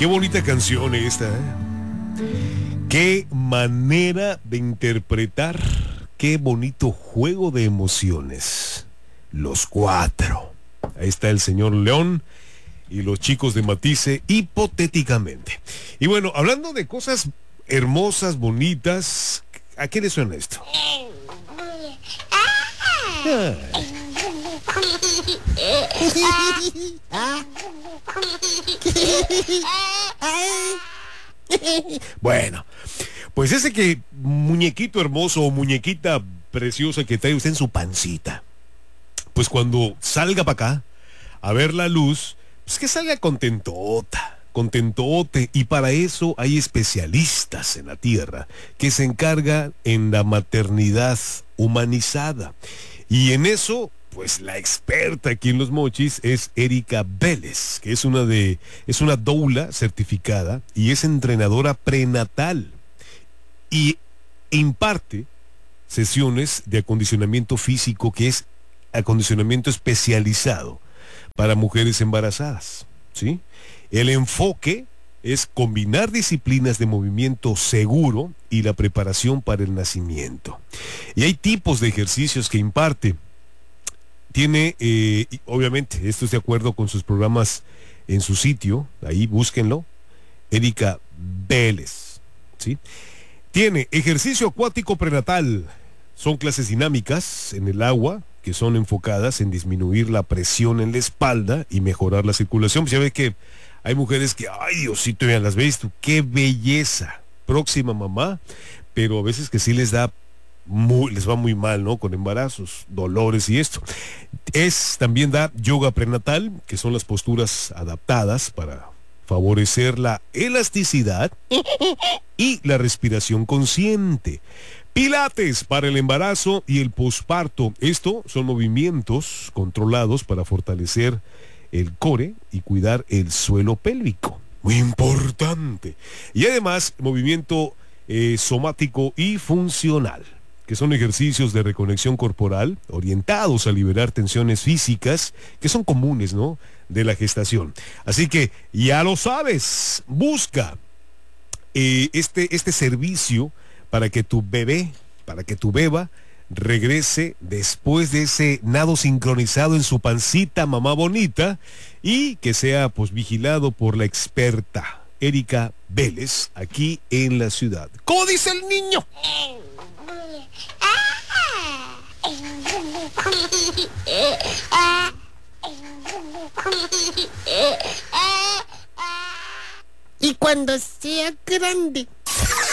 Qué bonita canción esta, ¿eh? Qué manera de interpretar, qué bonito juego de emociones. Los Cuatro. Ahí está el señor León y los chicos de Matisse, hipotéticamente. Y bueno, hablando de cosas hermosas, bonitas, ¿a qué le suena esto? Bueno, pues ese que muñequito hermoso o muñequita preciosa que trae usted en su pancita, pues cuando salga para acá a ver la luz, pues que salga contentota, contentote, y para eso hay especialistas en la tierra que se encargan en la maternidad humanizada. Y en eso, pues la experta aquí en Los Mochis es Erika Vélez, que es una doula certificada y es entrenadora prenatal y imparte sesiones de acondicionamiento físico, que es acondicionamiento especializado para mujeres embarazadas, ¿sí? El enfoque es combinar disciplinas de movimiento seguro y la preparación para el nacimiento. Y hay tipos de ejercicios que imparte. Tiene, obviamente, esto es de acuerdo con sus programas en su sitio, ahí búsquenlo, Erika Vélez, ¿sí? Tiene ejercicio acuático prenatal, son clases dinámicas en el agua, que son enfocadas en disminuir la presión en la espalda y mejorar la circulación. Pues ya ve que hay mujeres que, ay Diosito, ya las ves tú, qué belleza, próxima mamá, pero a veces que sí les va muy mal, ¿no? Con embarazos, dolores y esto. También da yoga prenatal, que son las posturas adaptadas para favorecer la elasticidad y la respiración consciente. Pilates para el embarazo y el posparto. Esto son movimientos controlados para fortalecer el core y cuidar el suelo pélvico. Muy importante. Y además, movimiento somático y funcional, que son ejercicios de reconexión corporal orientados a liberar tensiones físicas que son comunes, ¿no?, de la gestación. Así que ya lo sabes, busca este servicio para que tu beba regrese después de ese nado sincronizado en su pancita, mamá bonita, y que sea pues vigilado por la experta Erika Vélez aquí en la ciudad. ¿Cómo dice el niño? Y cuando sea grande.